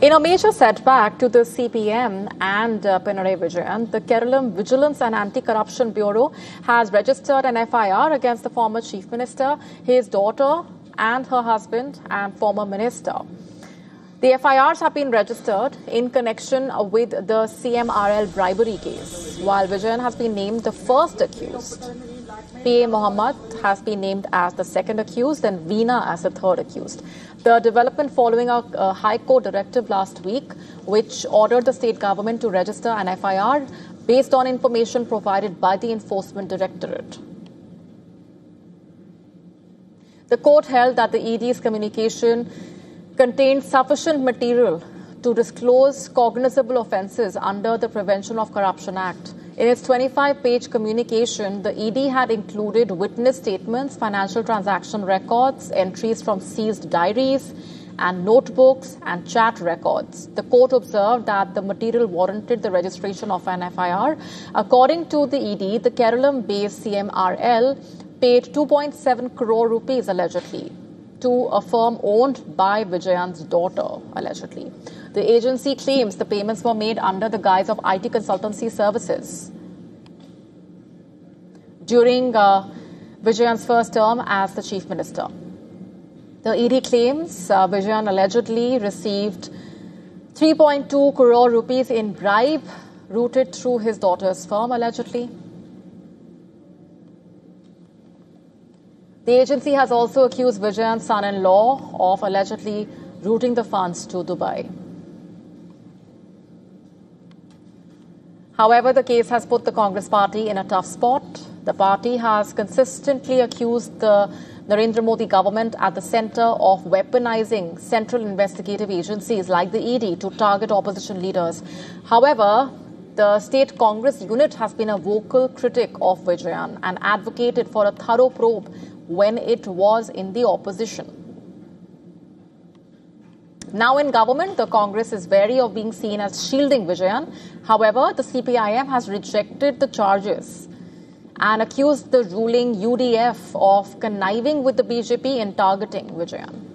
In a major setback to the CPM and Pinarayi Vijayan, the Kerala Vigilance and Anti-Corruption Bureau has registered an FIR against the former Chief Minister, his daughter and her husband and former minister. The FIRs have been registered in connection with the CMRL bribery case, while Vijayan has been named the first accused. P.A. Mohammed has been named as the second accused and Veena as the third accused. The development following a High Court directive last week, which ordered the state government to register an FIR based on information provided by the Enforcement Directorate. The court held that the ED's communication contained sufficient material to disclose cognizable offences under the Prevention of Corruption Act. In its 25-page communication, the ED had included witness statements, financial transaction records, entries from seized diaries and notebooks and chat records. The court observed that the material warranted the registration of an FIR. According to the ED, the Kerala-based CMRL paid 2.7 crore rupees allegedly to a firm owned by Vijayan's daughter, allegedly. The agency claims the payments were made under the guise of IT consultancy services. During Vijayan's first term as the Chief Minister, the ED claims Vijayan allegedly received 3.2 crore rupees in bribe routed through his daughter's firm, allegedly. The agency has also accused Vijayan's son-in-law of allegedly routing the funds to Dubai. However, the case has put the Congress party in a tough spot. The party has consistently accused the Narendra Modi government at the centre of weaponizing central investigative agencies like the ED to target opposition leaders. However, the state Congress unit has been a vocal critic of Vijayan and advocated for a thorough probe when it was in the opposition. Now in government, the Congress is wary of being seen as shielding Vijayan. However, the CPIM has rejected the charges and accused the ruling UDF of conniving with the BJP in targeting Vijayan.